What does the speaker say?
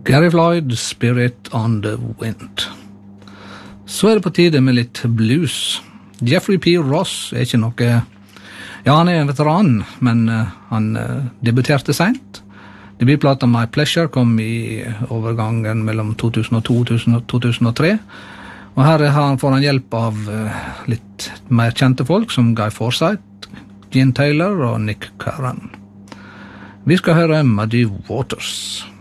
Gary Floyd, Spirit on the Wind. Så det på tide med litt blues. Jeffrey P. Ross ikke noe... Ja, han en veteran, men han debuterte sent. Debutplata My Pleasure kom i overgangen mellom 2002 og 2003. Og her får han hjelp av litt mer kjente folk som Guy Forsyth, Gene Taylor og Nick Curran. Vi skal høre Muddy Waters.